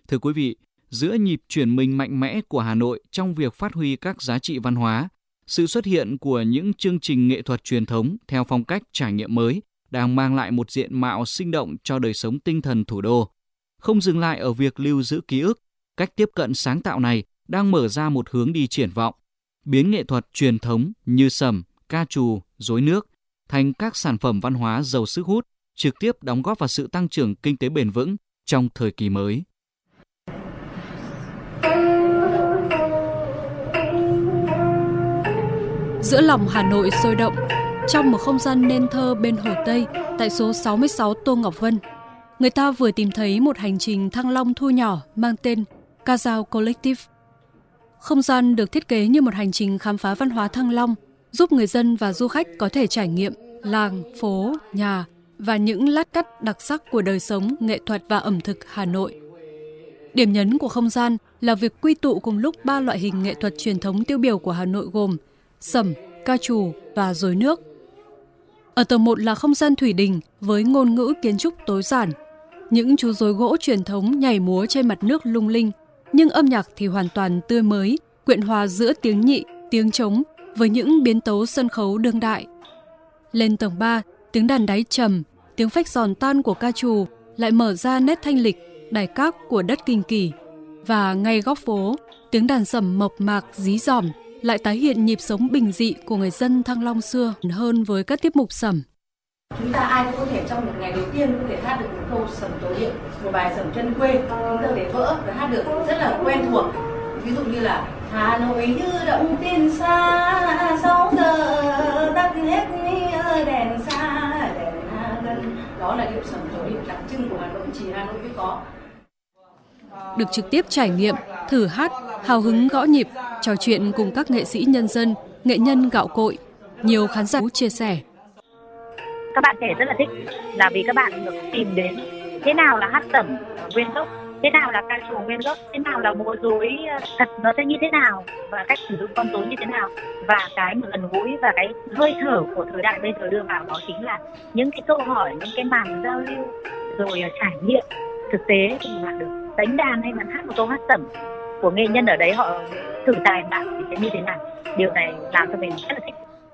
Thưa quý vị, giữa nhịp chuyển mình mạnh mẽ của Hà Nội trong việc phát huy các giá trị văn hóa, sự xuất hiện của những chương trình nghệ thuật truyền thống theo phong cách trải nghiệm mới đang mang lại một diện mạo sinh động cho đời sống tinh thần thủ đô. Không dừng lại ở việc lưu giữ ký ức, cách tiếp cận sáng tạo này đang mở ra một hướng đi triển vọng, biến nghệ thuật truyền thống như sẩm, ca trù, rối nước thành các sản phẩm văn hóa giàu sức hút, trực tiếp đóng góp vào sự tăng trưởng kinh tế bền vững trong thời kỳ mới. Giữa lòng Hà Nội sôi động, trong một không gian nên thơ bên Hồ Tây tại số 66 Tô Ngọc Vân, người ta vừa tìm thấy một hành trình thăng long thu nhỏ mang tên Ca Dao Collective. Không gian được thiết kế như một hành trình khám phá văn hóa Thăng Long, giúp người dân và du khách có thể trải nghiệm làng, phố, nhà và những lát cắt đặc sắc của đời sống, nghệ thuật và ẩm thực Hà Nội. Điểm nhấn của không gian là việc quy tụ cùng lúc 3 loại hình nghệ thuật truyền thống tiêu biểu của Hà Nội gồm sẩm, ca trù và rối nước. Ở tầng 1 là không gian thủy đình với ngôn ngữ kiến trúc tối giản. Những chú rối gỗ truyền thống nhảy múa trên mặt nước lung linh, nhưng âm nhạc thì hoàn toàn tươi mới, quyện hòa giữa tiếng nhị, tiếng trống với những biến tấu sân khấu đương đại. Lên tầng 3, tiếng đàn đáy trầm, tiếng phách giòn tan của ca trù lại mở ra nét thanh lịch, đài các của đất Kinh Kỳ. Và ngay góc phố, tiếng đàn sẩm mộc mạc dí dỏm lại tái hiện nhịp sống bình dị của người dân Thăng Long xưa hơn với các tiết mục sẩm. Chúng ta ai cũng có thể trong một ngày đầu tiên có thể hát được một câu sẩm tổ điệu, một bài sẩm chân quê, chúng ta có thể vỡ và hát được rất là quen thuộc. Ví dụ như là Hà Nội như động tiên xa, 6 giờ tắt hết đèn xa, đèn Hà Ngân. Đó là điệu sẩm tổ điệu đặc trưng của Hà Nội, chỉ Hà Nội mới có. Được trực tiếp trải nghiệm, thử hát, hào hứng gõ nhịp, trò chuyện cùng các nghệ sĩ nhân dân, nghệ nhân gạo cội, nhiều khán giả chia sẻ. Các bạn trẻ rất là thích là vì các bạn được tìm đến thế nào là hát sẩm nguyên gốc, thế nào là ca trù nguyên gốc, thế nào là múa rối thật nó sẽ như thế nào và cách sử dụng con rối như thế nào, và cái mà gần gũi và cái hơi thở của thời đại bây giờ đưa vào đó chính là những cái câu hỏi, những cái màn giao lưu rồi trải nghiệm thực tế thì bạn được đánh đàn hay bạn hát một câu hát sẩm của nghệ nhân ở đấy, họ thử tài bạn thì sẽ như thế nào. Điều này làm cho mình rất là thích.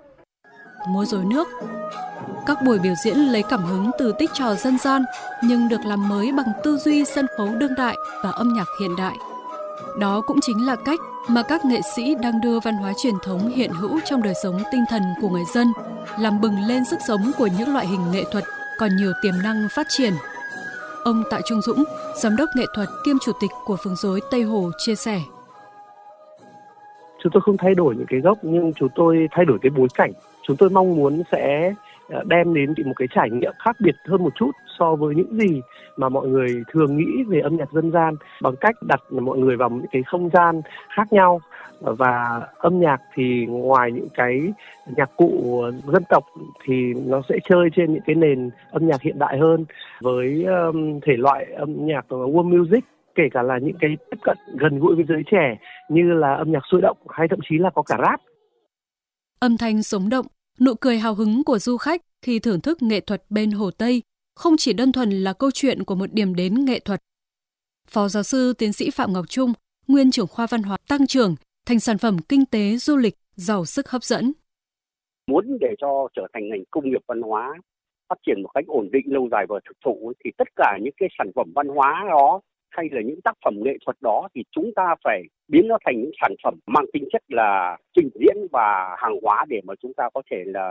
Múa rối nước. Các buổi biểu diễn lấy cảm hứng từ tích trò dân gian nhưng được làm mới bằng tư duy sân khấu đương đại và âm nhạc hiện đại. Đó cũng chính là cách mà các nghệ sĩ đang đưa văn hóa truyền thống hiện hữu trong đời sống tinh thần của người dân, làm bừng lên sức sống của những loại hình nghệ thuật còn nhiều tiềm năng phát triển. Ông Tạ Trung Dũng, giám đốc nghệ thuật kiêm chủ tịch của phường rối Tây Hồ chia sẻ. Chúng tôi không thay đổi những cái gốc nhưng chúng tôi thay đổi cái bối cảnh. Chúng tôi mong muốn sẽ đem đến một cái trải nghiệm khác biệt hơn một chút so với những gì mà mọi người thường nghĩ về âm nhạc dân gian, bằng cách đặt mọi người vào những cái không gian khác nhau. Và âm nhạc thì ngoài những cái nhạc cụ dân tộc thì nó sẽ chơi trên những cái nền âm nhạc hiện đại hơn với thể loại âm nhạc world music, kể cả là những cái tiếp cận gần gũi với giới trẻ như là âm nhạc sôi động hay thậm chí là có cả rap. Âm thanh sống động, nụ cười hào hứng của du khách khi thưởng thức nghệ thuật bên Hồ Tây không chỉ đơn thuần là câu chuyện của một điểm đến nghệ thuật. Phó giáo sư tiến sĩ Phạm Ngọc Trung, nguyên trưởng khoa văn hóa tăng trưởng thành sản phẩm kinh tế du lịch giàu sức hấp dẫn. Muốn để cho trở thành ngành công nghiệp văn hóa phát triển một cách ổn định, lâu dài và thực thụ thì tất cả những cái sản phẩm văn hóa đó hay là những tác phẩm nghệ thuật đó thì chúng ta phải biến nó thành những sản phẩm mang tính chất là trình diễn và hàng hóa để mà chúng ta có thể là